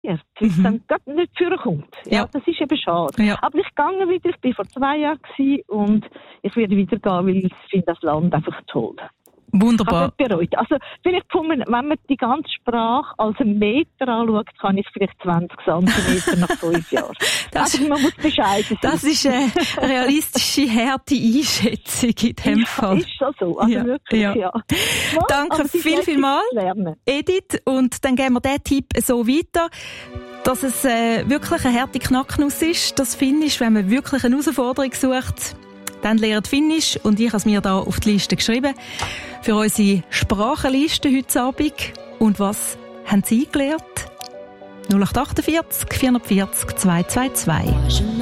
weil es dann gerade nicht vorkommt. Ja, das ist eben schade. Ja. Aber ich gehe wieder, ich war vor 2 Jahren und ich werde wieder gehen, weil ich finde das Land einfach toll. Wunderbar. Also bereut. Also vielleicht wenn man die ganze Sprache als einen Meter anschaut, kann ich vielleicht 20 Zentimeter nach 5 Jahren. Also man muss bescheiden sein. Das ist eine realistische, harte Einschätzung in dem Fall. Ist schon so. Also wirklich, ja. Danke vielmals, Edith. Und dann geben wir diesen Tipp so weiter, dass es wirklich eine harte Knacknuss ist, das Finnisch, wenn man wirklich eine Herausforderung sucht. Dann lernt Finnisch und ich habe es mir da auf die Liste geschrieben für unsere Sprachenliste heute Abend. Und was haben Sie gelernt? 0848 440 222.